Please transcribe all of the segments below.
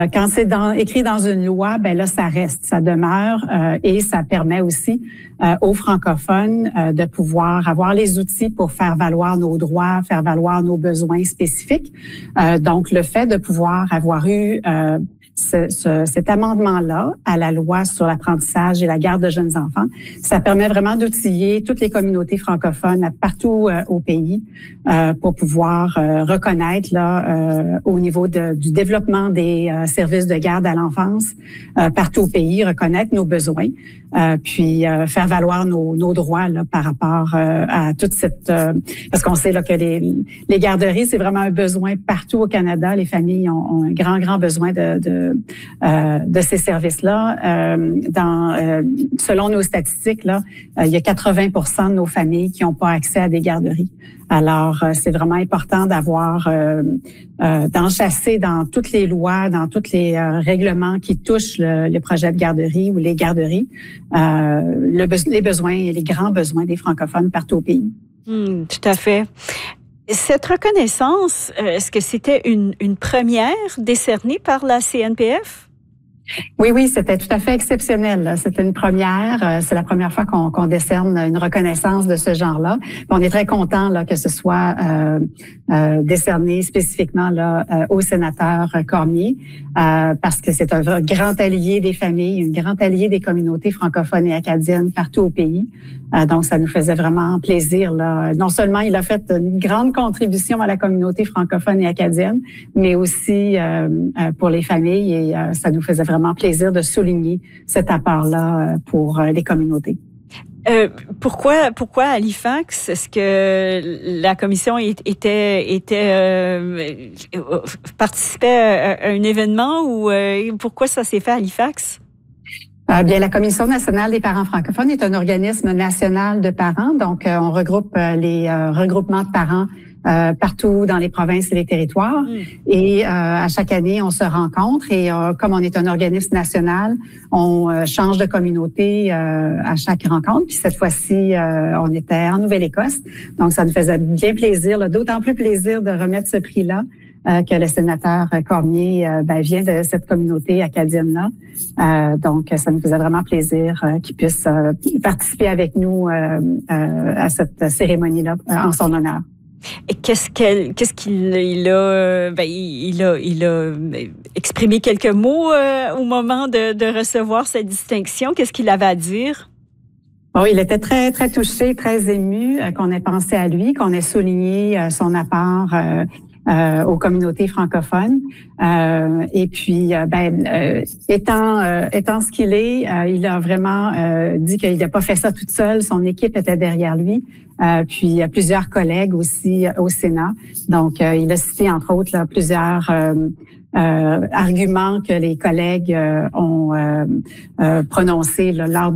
Quand c'est écrit dans une loi, ben là, ça reste, ça demeure et ça permet aussi aux francophones de pouvoir avoir les outils pour faire valoir nos droits, faire valoir nos besoins spécifiques. Donc, le fait de pouvoir avoir eu cet amendement-là à la loi sur l'apprentissage et la garde de jeunes enfants, ça permet vraiment d'outiller toutes les communautés francophones partout au pays pour pouvoir reconnaître là au niveau du développement des services de garde à l'enfance partout au pays, reconnaître nos besoins, puis faire valoir nos droits là, par rapport à toute cette... parce qu'on sait là, que les garderies, c'est vraiment un besoin partout au Canada. Les familles ont un grand besoin de ces services-là. Selon nos statistiques, là, il y a 80% de nos familles qui n'ont pas accès à des garderies. Alors, c'est vraiment important d'avoir, d'enchasser dans toutes les lois, dans tous les règlements qui touchent le projet de garderie ou les garderies, les besoins et les grands besoins des francophones partout au pays. Tout à fait. Cette reconnaissance, est-ce que c'était une première décernée par la CNPF? Oui, c'était tout à fait exceptionnel. C'était une première. C'est la première fois qu'on décerne une reconnaissance de ce genre-là. On est très content là que ce soit décerné spécifiquement là au sénateur Cormier parce que c'est un grand allié des familles, un grand allié des communautés francophones et acadiennes partout au pays. Donc, ça nous faisait vraiment plaisir là. Non seulement il a fait une grande contribution à la communauté francophone et acadienne, mais aussi pour les familles et ça nous faisait vraiment plaisir de souligner cet apport-là pour les communautés. Pourquoi Halifax? Est-ce que la commission participait à un événement ou pourquoi ça s'est fait à Halifax? Bien, la Commission nationale des parents francophones est un organisme national de parents. Donc, on regroupe les regroupements de parents partout dans les provinces et les territoires. Et à chaque année, on se rencontre et comme on est un organisme national, on change de communauté à chaque rencontre. Puis cette fois-ci, on était en Nouvelle-Écosse. Donc, ça nous faisait bien plaisir, d'autant plus plaisir de remettre ce prix-là que le sénateur Cormier vient de cette communauté acadienne-là. Donc, ça nous faisait vraiment plaisir qu'il puisse participer avec nous à cette cérémonie-là en son honneur. Et qu'est-ce qu'il a il a exprimé quelques mots au moment de recevoir cette distinction. Qu'est-ce qu'il avait à dire? Oh, il était très très touché, très ému qu'on ait pensé à lui, qu'on ait souligné son apport aux communautés francophones. Et puis, étant ce qu'il est, il a vraiment dit qu'il n'a pas fait ça toute seule. Son équipe était derrière lui. Puis, il y a plusieurs collègues aussi au Sénat. Donc, il a cité, entre autres, là, plusieurs arguments que les collègues ont prononcés là, lors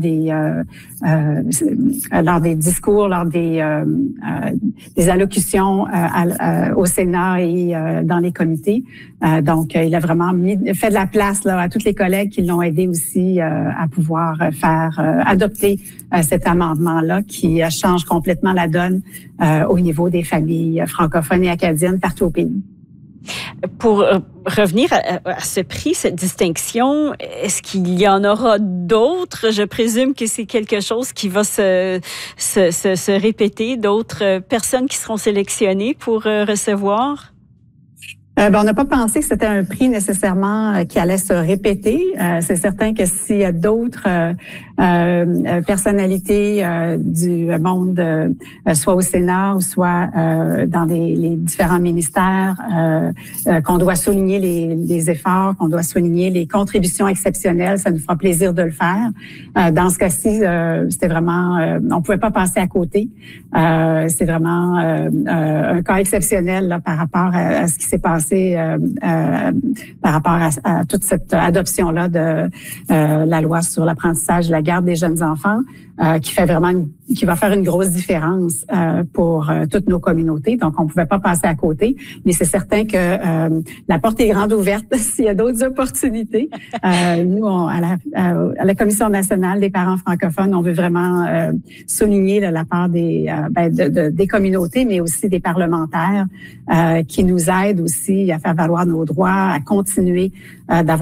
des discours, lors des allocutions au Sénat et dans les comités. Donc, il a vraiment fait de la place là, à tous les collègues qui l'ont aidé aussi à pouvoir faire adopter cet amendement-là qui change complètement la donne au niveau des familles francophones et acadiennes partout au pays. Pour revenir à ce prix, cette distinction, est-ce qu'il y en aura d'autres? Je présume que c'est quelque chose qui va se répéter, d'autres personnes qui seront sélectionnées pour recevoir? On n'a pas pensé que c'était un prix nécessairement qui allait se répéter. C'est certain que s'il y a d'autres personnalités du monde, soit au Sénat ou soit dans les différents ministères, qu'on doit souligner les efforts, qu'on doit souligner les contributions exceptionnelles, ça nous fera plaisir de le faire. Dans ce cas-ci, c'était vraiment, on pouvait pas passer à côté. C'est vraiment un cas exceptionnel là, par rapport à ce qui s'est passé. Par rapport à toute cette adoption-là de la loi sur l'apprentissage et la garde des jeunes enfants, qui va faire une grosse différence pour toutes nos communautés. Donc, on pouvait pas passer à côté, mais c'est certain que la porte est grande ouverte s'il y a d'autres opportunités. Nous, à la Commission nationale des parents francophones, on veut vraiment souligner là, la part des communautés, mais aussi des parlementaires qui nous aident aussi à faire valoir nos droits, à continuer d'avoir